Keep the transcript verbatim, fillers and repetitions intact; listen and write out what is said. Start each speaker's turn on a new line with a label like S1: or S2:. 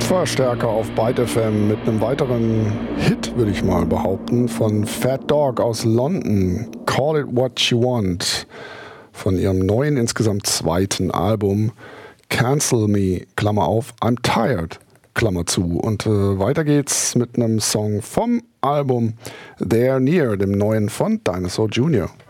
S1: Verstärker auf Byte F M mit einem weiteren Hit, würde ich mal behaupten, von Fat Dog aus London, Call It What You Want, von ihrem neuen, insgesamt zweiten Album Cancel Me, Klammer auf, I'm Tired, Klammer zu. Und äh, weiter geht's mit einem Song vom Album They're Near, dem neuen von Dinosaur Junior